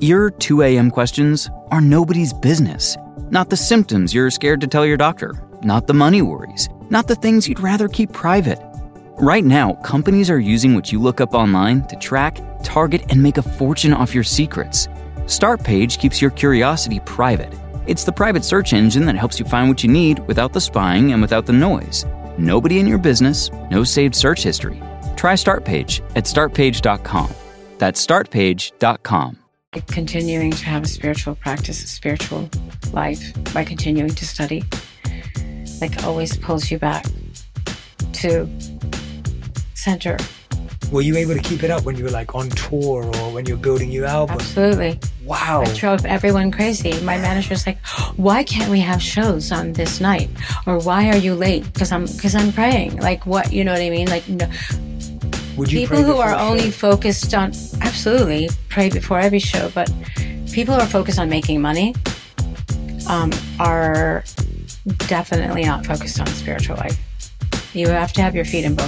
Your 2 a.m. questions are nobody's business. Not the symptoms you're scared to tell your doctor. Not the money worries. Not the things you'd rather keep private. Right now, companies are using what you look up online to track, target, and make a fortune off your secrets. Startpage keeps your curiosity private. It's the private search engine that helps you find what you need without the spying and without the noise. Nobody in your business, no saved search history. Try Startpage at startpage.com. That's startpage.com. Continuing to have a spiritual practice, a spiritual life by continuing to study, always pulls you back to center. Were you able to keep it up when you were on tour or when you were building your album? Absolutely. Wow. I drove everyone crazy. My manager's like, why can't we have shows on this night? Or why are you late? Because I'm praying. What, you know what I mean? No. Would you people who are only focused on, absolutely, pray before every show, but people who are focused on making money are definitely not focused on spiritual life. You have to have your feet in both